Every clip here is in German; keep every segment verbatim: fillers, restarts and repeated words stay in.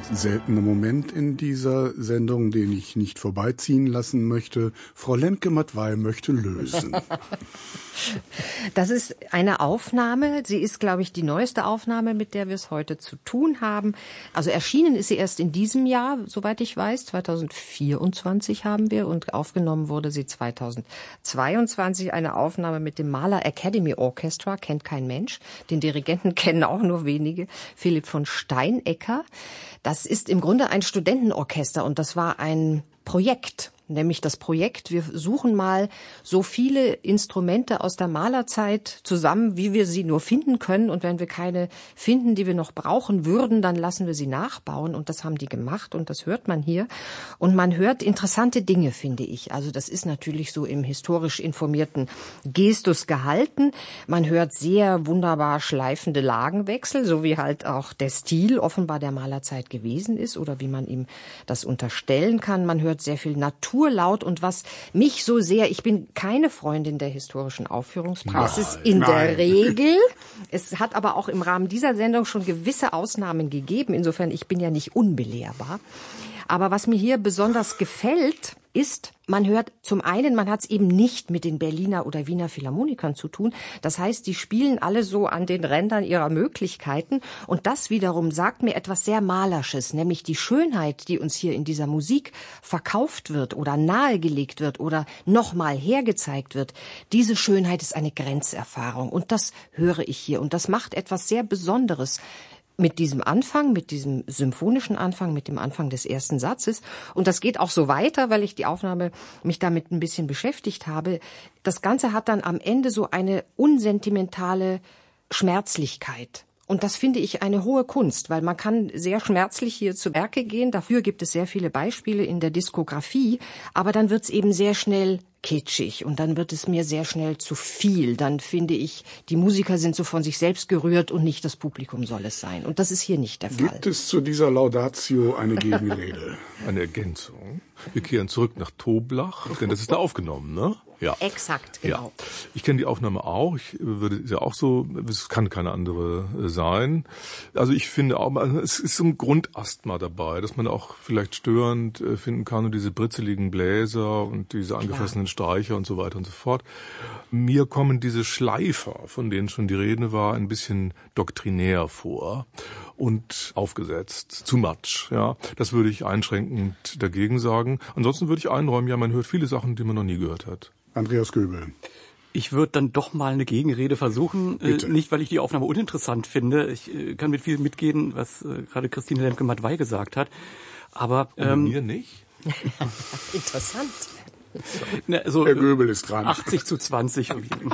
seltener Moment in dieser Sendung, den ich nicht vorbeiziehen lassen möchte. Frau Lemke-Matwei möchte lösen. Das ist eine Aufnahme. Sie ist, glaube ich, die neueste Aufnahme, mit der wir es heute zu tun haben. Also erschienen ist sie erst in diesem Jahr, soweit ich weiß. zwanzig vierundzwanzig haben wir und aufgenommen wurde sie zwanzig zweiundzwanzig. Eine Aufnahme mit dem Mahler Academy Orchestra, kennt kein Mensch. Den Dirigenten kennen auch nur wenige. Philipp von Steinecker. Das ist im Grunde ein Studentenorchester und das war ein Projekt. Nämlich das Projekt, wir suchen mal so viele Instrumente aus der Malerzeit zusammen, wie wir sie nur finden können. Und wenn wir keine finden, die wir noch brauchen würden, dann lassen wir sie nachbauen. Und das haben die gemacht und das hört man hier. Und man hört interessante Dinge, finde ich. Also das ist natürlich so im historisch informierten Gestus gehalten. Man hört sehr wunderbar schleifende Lagenwechsel, so wie halt auch der Stil offenbar der Malerzeit gewesen ist oder wie man ihm das unterstellen kann. Man hört sehr viel Natur. Laut und was mich so sehr, ich bin keine Freundin der historischen Aufführungspraxis in nein. der Regel. Es hat aber auch im Rahmen dieser Sendung schon gewisse Ausnahmen gegeben. Insofern, ich bin ja nicht unbelehrbar. Aber was mir hier besonders gefällt, ist, man hört zum einen, man hat es eben nicht mit den Berliner oder Wiener Philharmonikern zu tun. Das heißt, die spielen alle so an den Rändern ihrer Möglichkeiten. Und das wiederum sagt mir etwas sehr Malersches, nämlich die Schönheit, die uns hier in dieser Musik verkauft wird oder nahegelegt wird oder nochmal hergezeigt wird. Diese Schönheit ist eine Grenzerfahrung. Und das höre ich hier. Und das macht etwas sehr Besonderes. Mit diesem Anfang, mit diesem symphonischen Anfang, mit dem Anfang des ersten Satzes. Und das geht auch so weiter, weil ich die Aufnahme mich damit ein bisschen beschäftigt habe. Das Ganze hat dann am Ende so eine unsentimentale Schmerzlichkeit. Und das finde ich eine hohe Kunst, weil man kann sehr schmerzlich hier zu Werke gehen. Dafür gibt es sehr viele Beispiele in der Diskografie. Aber dann wird es eben sehr schnell kitschig und dann wird es mir sehr schnell zu viel. Dann finde ich, die Musiker sind so von sich selbst gerührt und nicht das Publikum soll es sein. Und das ist hier nicht der Fall. Gibt es zu dieser Laudatio eine Gegenrede? Eine Ergänzung. Wir kehren zurück nach Toblach, denn das ist da aufgenommen, ne? Ja. Exakt, genau. Ja. Ich kenne die Aufnahme auch. Ich würde ja auch so, es kann keine andere sein. Also ich finde auch, es ist so ein Grundasthma dabei, dass man auch vielleicht störend finden kann und diese britzeligen Bläser und diese angefressenen Streicher und so weiter und so fort. Mir kommen diese Schleifer, von denen schon die Rede war, ein bisschen doktrinär vor und aufgesetzt, too much. Ja, das würde ich einschränkend dagegen sagen. Ansonsten würde ich einräumen, ja, man hört viele Sachen, die man noch nie gehört hat. Andreas Göbel. Ich würde dann doch mal eine Gegenrede versuchen. Bitte. Äh, nicht, weil ich die Aufnahme uninteressant finde. Ich äh, kann mit viel mitgehen, was äh, gerade Christine Lemke-Matwei gesagt hat. Aber ähm, mir nicht. Interessant. Ne, also, Herr Göbel ist dran. achtzig zu zwanzig.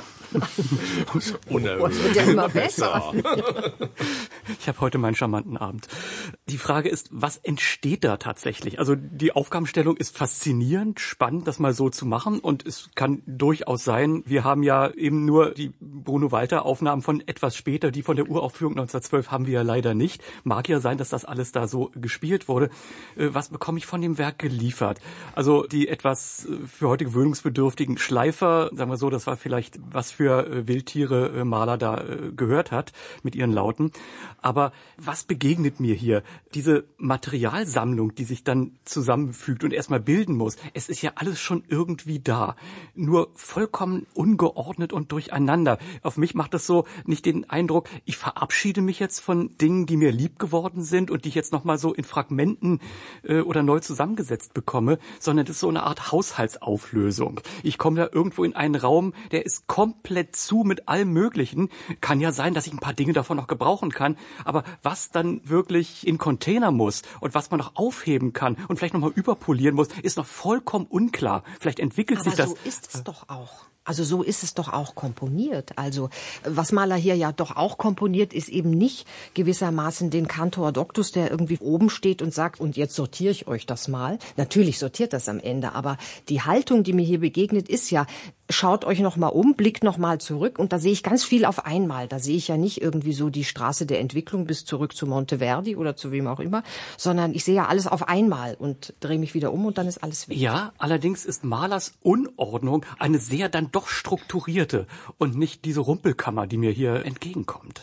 Unerhört. Das wird ja immer besser. Ich habe heute meinen charmanten Abend. Die Frage ist, was entsteht da tatsächlich? Also die Aufgabenstellung ist faszinierend, spannend, das mal so zu machen. Und es kann durchaus sein, wir haben ja eben nur die Bruno-Walter-Aufnahmen von etwas später, die von der Uraufführung neunzehnhundertzwölf haben wir ja leider nicht. Mag ja sein, dass das alles da so gespielt wurde. Was bekomme ich von dem Werk geliefert? Also die etwas für heute gewöhnungsbedürftigen Schleifer, sagen wir so, das war vielleicht was für äh, Wildtiere äh, Mahler da äh, gehört hat mit ihren Lauten. Aber was begegnet mir hier? Diese Materialsammlung, die sich dann zusammenfügt und erstmal bilden muss. Es ist ja alles schon irgendwie da. Nur vollkommen ungeordnet und durcheinander. Auf mich macht das so nicht den Eindruck, ich verabschiede mich jetzt von Dingen, die mir lieb geworden sind und die ich jetzt nochmal so in Fragmenten äh, oder neu zusammengesetzt bekomme, sondern das ist so eine Art Haushaltsauflösung. Ich komme da irgendwo in einen Raum, der ist komplett zu mit allem Möglichen. Kann ja sein, dass ich ein paar Dinge davon noch gebrauchen kann, aber was dann wirklich in Container muss und was man noch aufheben kann und vielleicht nochmal überpolieren muss, ist noch vollkommen unklar. Vielleicht entwickelt aber sich das. So ist es doch auch. Also so ist es doch auch komponiert. Also was Mahler hier ja doch auch komponiert, ist eben nicht gewissermaßen den Cantor Doctus, der irgendwie oben steht und sagt, und jetzt sortiere ich euch das mal. Natürlich sortiert das am Ende, aber die Haltung, die mir hier begegnet, ist ja, schaut euch noch mal um, blickt noch mal zurück und da sehe ich ganz viel auf einmal. Da sehe ich ja nicht irgendwie so die Straße der Entwicklung bis zurück zu Monteverdi oder zu wem auch immer, sondern ich sehe ja alles auf einmal und drehe mich wieder um und dann ist alles weg. Ja, allerdings ist Mahlers Unordnung eine sehr dann doch strukturierte und nicht diese Rumpelkammer, die mir hier entgegenkommt.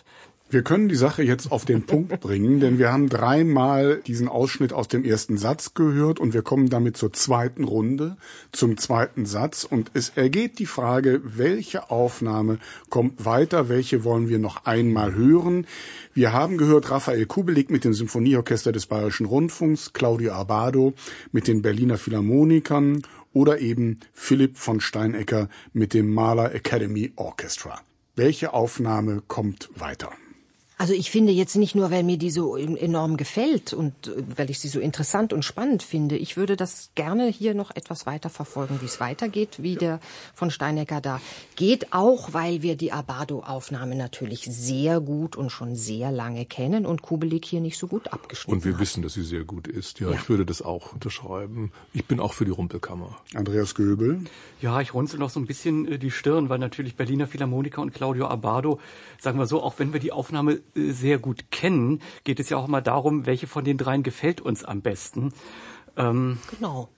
Wir können die Sache jetzt auf den Punkt bringen, denn wir haben dreimal diesen Ausschnitt aus dem ersten Satz gehört und wir kommen damit zur zweiten Runde, zum zweiten Satz. Und es ergeht die Frage, welche Aufnahme kommt weiter, welche wollen wir noch einmal hören. Wir haben gehört Raphael Kubelik mit dem Symphonieorchester des Bayerischen Rundfunks, Claudio Abbado mit den Berliner Philharmonikern oder eben Philipp von Steinecker mit dem Mahler Academy Orchestra. Welche Aufnahme kommt weiter? Also ich finde jetzt nicht nur, weil mir die so enorm gefällt und weil ich sie so interessant und spannend finde. Ich würde das gerne hier noch etwas weiter verfolgen, wie es weitergeht, wie ja. der von Steinecker da geht. Auch, weil wir die Abbado-Aufnahme natürlich sehr gut und schon sehr lange kennen und Kubelik hier nicht so gut abgeschnitten hat. Und wir hat. wissen, dass sie sehr gut ist. Ja, ja, ich würde das auch unterschreiben. Ich bin auch für die Rumpelkammer. Andreas Göbel? Ja, ich runzel noch so ein bisschen die Stirn, weil natürlich Berliner Philharmoniker und Claudio Abbado, sagen wir so, auch wenn wir die Aufnahme sehr gut kennen, geht es ja auch immer darum, welche von den dreien gefällt uns am besten. Ähm, genau.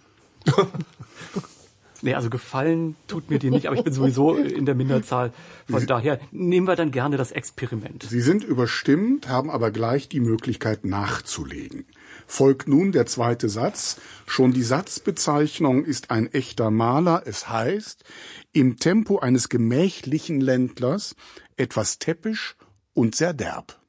Nee, also gefallen tut mir die nicht, aber ich bin sowieso in der Minderzahl. Von Sie, daher nehmen wir dann gerne das Experiment. Sie sind überstimmt, haben aber gleich die Möglichkeit nachzulegen. Folgt nun der zweite Satz. Schon die Satzbezeichnung ist ein echter Maler. Es heißt, im Tempo eines gemächlichen Ländlers, etwas täppisch und sehr derb.